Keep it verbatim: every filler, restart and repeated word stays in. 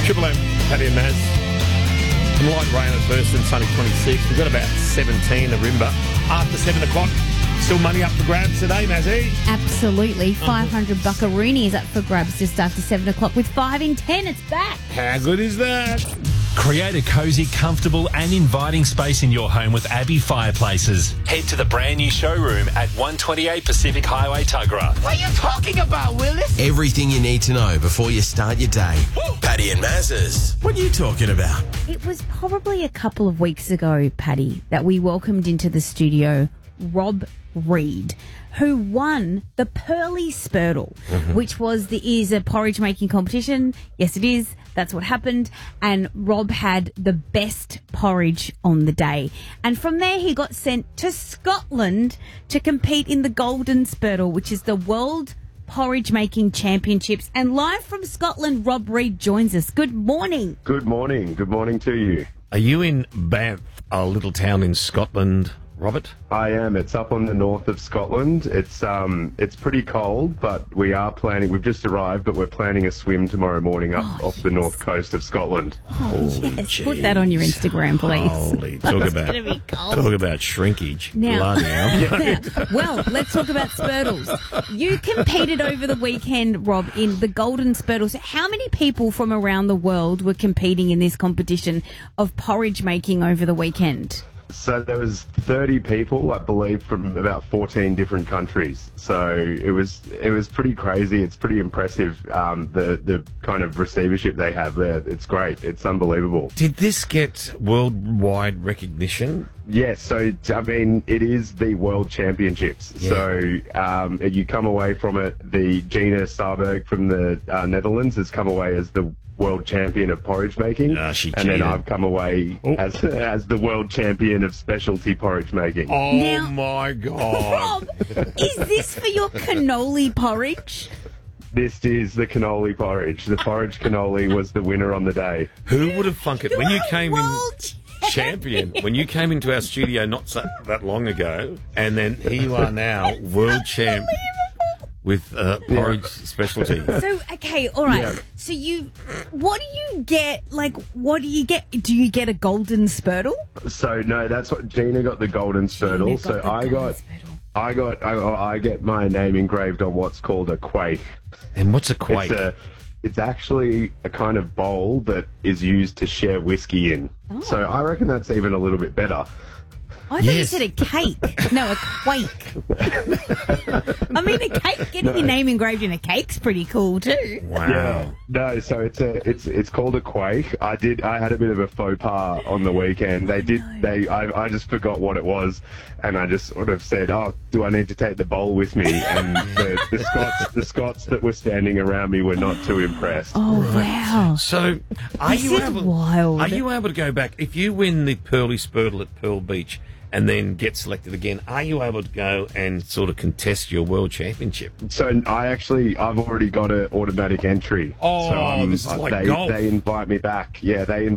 Triple M, Paddy and Maz. Some light rain at first and sunny twenty-six. We've got about seventeen of Rimba. After seven o'clock, still money up for grabs today, Mazzy. Absolutely. five hundred buckaroonies up for grabs just after seven o'clock with five in ten. It's back. How good is that? Create a cosy, comfortable and inviting space in your home with Abbey Fireplaces. Head to the brand new showroom at one twenty-eight Pacific Highway, Tuggerah. What are you talking about, Willis? Everything you need to know before you start your day. Paddy and Maz's. What are you talking about? It was probably a couple of weeks ago, Paddy, that we welcomed into the studio Rob Reid, who won the Pearly Spurtle, mm-hmm. which was the is a porridge making competition. Yes, it is. That's what happened. And Rob had the best porridge on the day. And from there, he got sent to Scotland to compete in the Golden Spurtle, which is the World Porridge Making Championships. And live from Scotland, Rob Reid joins us. Good morning. Good morning. Good morning to you. Are you in Banff, a little town in Scotland, Robert? I am. It's up on the north of Scotland. It's um, it's pretty cold, but we are planning. We've just arrived, but we're planning a swim tomorrow morning up Oh, off the north coast of Scotland. Oh, yes. Put that on your Instagram, please. Holy, talk It's about gonna be cold. talk about shrinkage. Now- Bloody hell. Now, well, let's talk about Spurtles. You competed over the weekend, Rob, in the Golden Spurtles. How many people from around the world were competing in this competition of porridge making over the weekend? So there was thirty people, I believe, from about fourteen different countries. So it was it was pretty crazy. It's pretty impressive. Um, the the kind of receivership they have there. It's great. It's unbelievable. Did this get worldwide recognition? Yes, so I mean, it is the World Championships. Yeah. So um, you come away from it. The Gina Sarberg from the uh, Netherlands has come away as the world champion of porridge making, Ah, she and then cheated. I've come away Oh. as as the world champion of specialty porridge making. Oh, Now- my God. Rob, is this for your cannoli porridge? This is the cannoli porridge. The porridge cannoli was the winner on the day. Who would have thunk it? When you came in World champion, when you came into our studio not so, that long ago, and then here you are now, world champ with uh, porridge specialty. So, okay, all right. Yeah. So you, what do you get, like, what do you get? Do you get a Golden Spurtle? So no, that's what Gina got the golden Gina spurtle. got So the I golden got, spurtle. I got, I, I get my name engraved on what's called a quaich. And what's a quake? It's a, it's actually a kind of bowl that is used to share whiskey in. Oh. So I reckon that's even a little bit better. I thought you Yes. said a cake. No, a quake. I mean, a cake, getting your name engraved in a cake's pretty cool too. Wow. Yeah. No, so it's a it's it's called a quaich. I did I had a bit of a faux pas on the weekend. They did they I, I just forgot what it was, and I just sort of said, "Oh, do I need to take the bowl with me?" And the, the Scots the Scots that were standing around me were not too impressed. Oh, wow. So, are This you is able? wild. Are you able to go back if you win the Pearly Spurtle at Pearl Beach and then get selected again? Are you able to go and sort of contest your world championship? So I actually I've already got an automatic entry. Oh, so, um, this is like they golf. they invite me back. Yeah, they invite